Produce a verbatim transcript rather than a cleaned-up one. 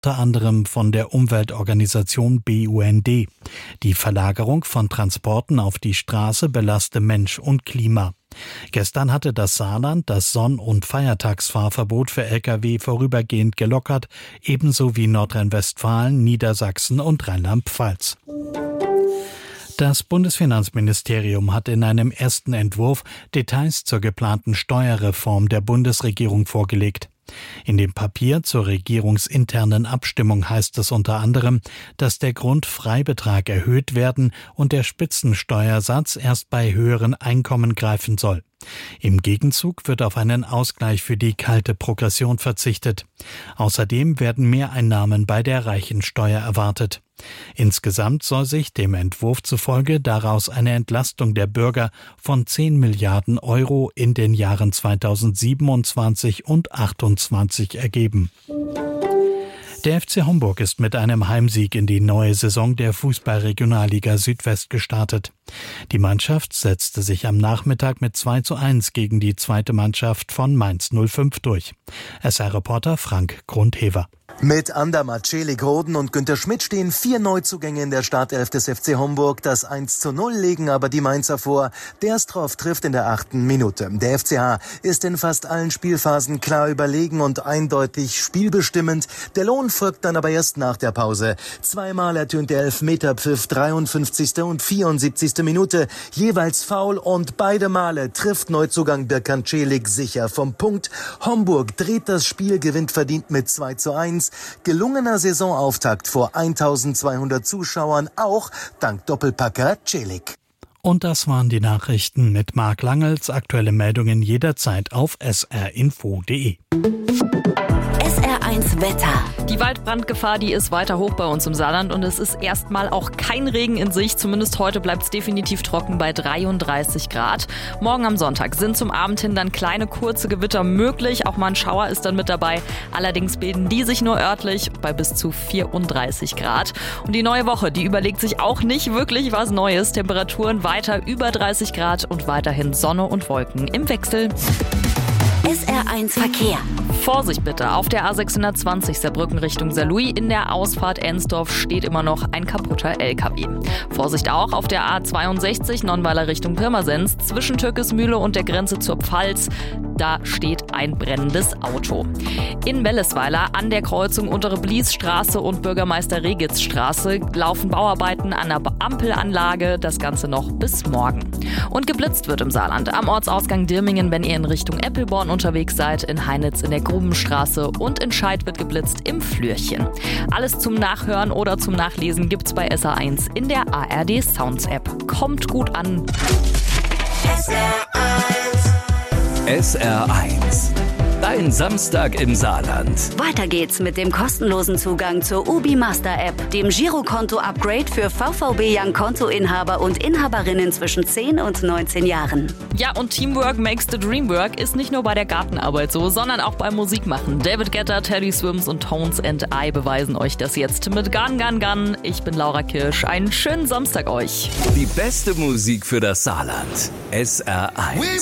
unter anderem von der Umweltorganisation B U N D. Die Verlagerung von Transporten auf die Straße belaste Mensch und Klima. Gestern hatte das Saarland das Sonn- und Feiertagsfahrverbot für L K W vorübergehend gelockert, ebenso wie Nordrhein-Westfalen, Niedersachsen und Rheinland-Pfalz. Das Bundesfinanzministerium hat in einem ersten Entwurf Details zur geplanten Steuerreform der Bundesregierung vorgelegt. In dem Papier zur regierungsinternen Abstimmung heißt es unter anderem, dass der Grundfreibetrag erhöht werden und der Spitzensteuersatz erst bei höheren Einkommen greifen soll. Im Gegenzug wird auf einen Ausgleich für die kalte Progression verzichtet. Außerdem werden Mehreinnahmen bei der Reichensteuer erwartet. Insgesamt soll sich dem Entwurf zufolge daraus eine Entlastung der Bürger von zehn Milliarden Euro in den Jahren zweitausendsiebenundzwanzig und achtundzwanzig ergeben. Der F C Homburg ist mit einem Heimsieg in die neue Saison der Fußball-Regionalliga Südwest gestartet. Die Mannschaft setzte sich am Nachmittag mit zwei zu eins gegen die zweite Mannschaft von Mainz null fünf durch. S R-Reporter Frank Grundhever. Mit Andermatt, Celik, Roden und Günter Schmidt stehen vier Neuzugänge in der Startelf des F C Homburg. Das eins zu null legen aber die Mainzer vor. Derstrov trifft in der achten Minute. Der F C H ist in fast allen Spielphasen klar überlegen und eindeutig spielbestimmend. Der Lohn folgt dann aber erst nach der Pause. Zweimal ertönt der Elfmeterpfiff, dreiundfünfzigste und vierundsiebzigste Minute. Jeweils Foul und beide Male trifft Neuzugang Birkan Celik sicher vom Punkt. Homburg dreht das Spiel, gewinnt verdient mit zwei zu eins. Gelungener Saisonauftakt vor eintausendzweihundert Zuschauern, auch dank Doppelpacker Celik. Und das waren die Nachrichten mit Marc Langels. Aktuelle Meldungen jederzeit auf s r info punkt d e. S R eins Wetter. Die Waldbrandgefahr, die ist weiter hoch bei uns im Saarland und es ist erstmal auch kein Regen in Sicht. Zumindest heute bleibt es definitiv trocken bei dreiunddreißig Grad. Morgen am Sonntag sind zum Abend hin dann kleine, kurze Gewitter möglich. Auch mal ein Schauer ist dann mit dabei. Allerdings bilden die sich nur örtlich bei bis zu vierunddreißig Grad. Und die neue Woche, die überlegt sich auch nicht wirklich was Neues. Temperaturen weiter über dreißig Grad und weiterhin Sonne und Wolken im Wechsel. S R eins Verkehr. Vorsicht bitte, auf der A sechshundertzwanzig Saarbrücken Richtung Saarlouis in der Ausfahrt Ensdorf steht immer noch ein kaputter L K W. Vorsicht auch auf der A zweiundsechzig Nonnweiler Richtung Pirmasens zwischen Türkesmühle und der Grenze zur Pfalz. Da steht ein brennendes Auto. In Wellesweiler an der Kreuzung Untere Bliesstraße und Bürgermeister Regitzstraße laufen Bauarbeiten an der Ampelanlage, das Ganze noch bis morgen. Und geblitzt wird im Saarland am Ortsausgang Dirmingen, wenn ihr in Richtung Eppelborn unterwegs seid, in Heinitz in der Grubenstraße und in Scheid wird geblitzt im Flürchen. Alles zum Nachhören oder zum Nachlesen gibt's bei S R eins in der A R D Sounds App. Kommt gut an. S R eins. S R eins. Dein Samstag im Saarland. Weiter geht's mit dem kostenlosen Zugang zur Ubi Master App, dem Girokonto-Upgrade für V V B Young Kontoinhaber und Inhaberinnen zwischen zehn und neunzehn Jahren. Ja, und Teamwork makes the dream work ist nicht nur bei der Gartenarbeit so, sondern auch beim Musikmachen. David Guetta, Teddy Swims und Tones and I beweisen euch das jetzt mit Gun Gun Gun. Ich bin Laura Kirsch. Einen schönen Samstag euch. Die beste Musik für das Saarland. S R eins.